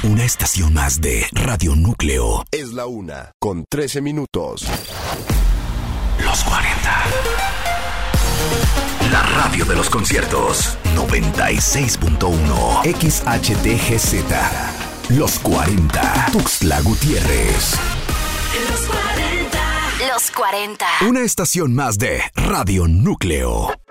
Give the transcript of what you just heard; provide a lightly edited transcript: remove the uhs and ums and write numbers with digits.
Una estación más de Radio Núcleo. Es la 1:13. Los 40. La radio de los conciertos. 96.1 XHTGZ. Los 40. Tuxtla Gutiérrez. Los 40. Una estación más de Radio Núcleo.